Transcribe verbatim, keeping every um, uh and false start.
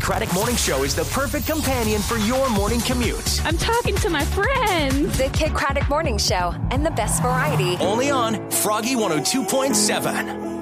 Craddock Morning Show is the perfect companion for your morning commute. I'm talking to my friends. The Kid Craddock Morning Show and the best variety. Only on Froggy one oh two point seven.